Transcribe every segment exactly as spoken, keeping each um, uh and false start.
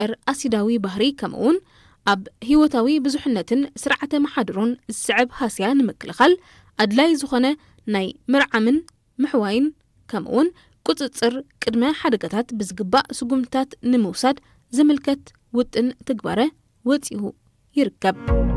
ዝውቅር ኣሲዳዊ ባህሪ ከምኡን ኣብ ህይወታዊ ብዙሕነትን ስርዓተ መሓድሮን ዝስዕብ ሃስያ ንምክልኻል ኣድላይ ዝኾነ ናይ ምርዓምን ምሕዋይን ከምኡን ቁፅፅር ቅድመ ሓደጋታት ብዝግባእ ስጉምታት ንምውሳድ ዘመልከት ውጥን ትግባረ ወፂኡ ይርከብ።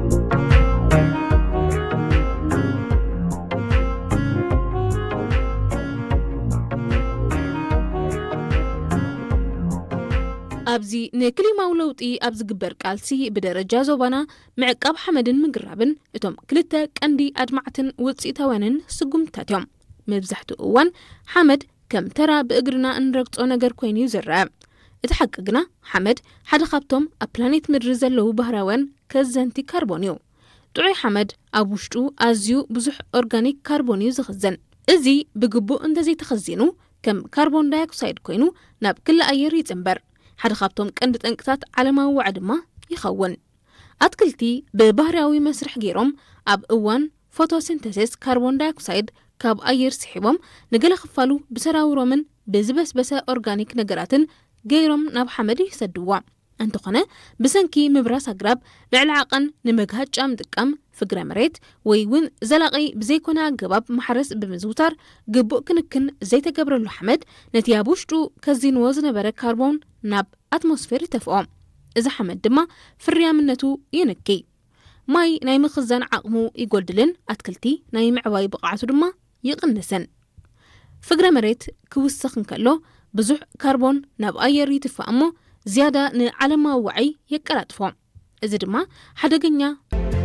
ኣብዚ ንክሊማዊ ለውጢ ኣብ ዝግበር ቃልሲ ብደረጃ ዞባና ምዕቃብ ሓመድን ምግራብን እቶም ክልተ ቀንዲ ኣድማዕትን ውፅኢታውያንን ስጉምታት እዮም። መብዛሕትኡ እዋን ሓመድ ከም ተራ ብእግርና እንረግጾ ነገር ኮይኑ ይዝረአ። እቲ ሓቂ ግና ሓመድ ሓደ ካብቶም ኣብ ፕላኔት ምድሪ ዘለዉ ባህራውያን ከዘንቲ ካርቦን እዩ። ጥዑይ ሓመድ ኣብ ውሽጡ ኣዝዩ ብዙሕ ኦርጋኒክ ካርቦን እዩ ዝኽዘን። እዚ ብግቡእ እንተዘይተኸዚኑ ከም ካርቦን ዳይኦክሳይድ ኮይኑ ናብ ክሊ ኣየር ይጽንበር። ሓደ ካብቶም ቀንዲ ጠንቅታት ዓለማዊ ዋዕ ድማ ይኸውን። ኣትክልቲ ብባህርያዊ መስርሕ ገይሮም ኣብ እዋን ፎቶሲንተሲስ ካርቦን ዳይኦክሳይድ ካብ ኣየር ስሒቦም ንገለ ክፋሉ ብሰራውሮምን ብዝበስበሰ ኦርጋኒክ ነገራትን ገይሮም ናብ ሓመድ ይሰድዋ። እንተኾነ ብሰንኪ ምብራስ ኣግራብ ልዕሊ ዓቐን ንመግሃጫ ምጥቃም ፍግረ መሬት ወይ እውን ዘላቒ ብዘይኮነ ኣገባብ ማሕረስ ብምዝውታር ግቡእ ክንክን ዘይተገብረሉ ሓመድ ነቲ ኣብ ውሽጡ ከዚንዎ ዝነበረ ካርቦን ናብ ኣትሞስፌር ይተፍኦ። እዚ ሓመድ ድማ ፍርያምነቱ ይንኪ። ማይ ናይ ምኽዛን ዓቕሙ ይጎድልን ኣትክልቲ ናይ ምዕባይ ብቕዓቱ ድማ ይቕንስን። ፍግረ መሬት ክውስኽ እንከሎ ብዙሕ ካርቦን ናብ ኣየር ይትፋ እሞ ዝያዳ ንዓለማዊ ዋዒ የቀላጥፎ። እዚ ድማ ሓደገኛ